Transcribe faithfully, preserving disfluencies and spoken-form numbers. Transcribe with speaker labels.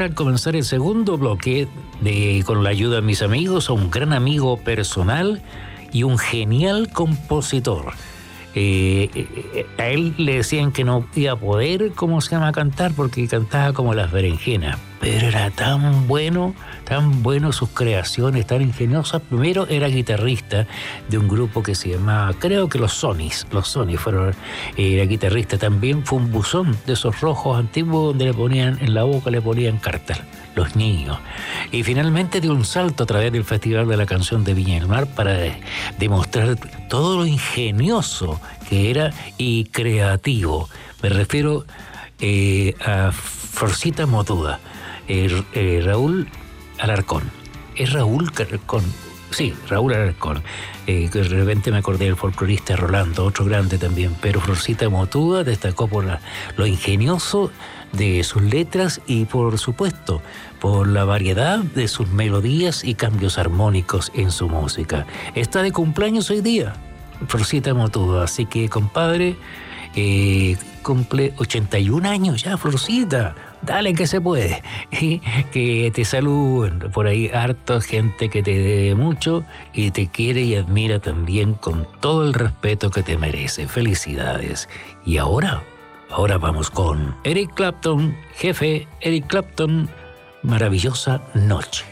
Speaker 1: Al comenzar el segundo bloque, de, con la ayuda de mis amigos, a un gran amigo personal y un genial compositor. Eh, eh, a él le decían que no iba a poder, ¿cómo se llama?, cantar, porque cantaba como las berenjenas, pero era tan bueno, tan bueno sus creaciones, tan ingeniosas. Primero era guitarrista de un grupo que se llamaba, creo que los Sonys, los Sonys fueron, eh, era guitarrista también, fue un buzón de esos rojos antiguos donde le ponían en la boca, le ponían cartas, los niños. Y finalmente dio un salto a través del Festival de la Canción de Viña del Mar para de, demostrar todo lo ingenioso que era y creativo. Me refiero eh, a Florcita Motuda, eh, eh, Raúl Alarcón. ¿Es Raúl Alarcón? Sí, Raúl Alarcón. Eh, de repente me acordé del folclorista Rolando, otro grande también, pero Florcita Motuda destacó por la, lo ingenioso de sus letras y, por supuesto, por la variedad de sus melodías y cambios armónicos en su música. Está de cumpleaños hoy día, Florcita Motuda, así que, compadre, eh, cumple ochenta y un años ya, Florcita. Dale que se puede. Que te saluden por ahí harta gente que te debe mucho y te quiere y admira también con todo el respeto que te merece. Felicidades. Y ahora, ahora vamos con Eric Clapton, jefe Eric Clapton, Maravillosa Noche.